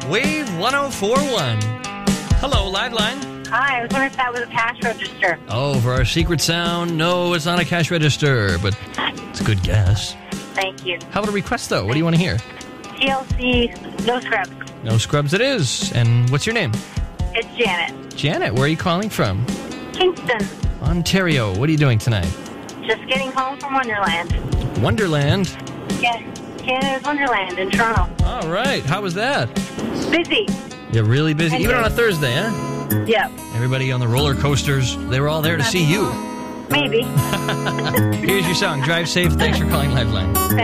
Wave 104.1. Hello, Liveline. Hi, I was wondering if that was a cash register. Oh, for our secret sound, no, it's not a cash register, but it's a good guess. Thank you. How about a request, though? What do you want to hear? TLC, No Scrubs. No Scrubs it is. And what's your name? It's Janet. Janet, where are you calling from? Kingston. Ontario. What are you doing tonight? Just getting home from Wonderland. Wonderland. Yeah, Canada's Wonderland in Toronto. All right. How was that? Busy. You're really busy. Even on a Thursday, huh? Yep. Everybody on the roller coasters, they were all there to see you. Maybe. Here's your song. Drive safe. Thanks for calling Liveline.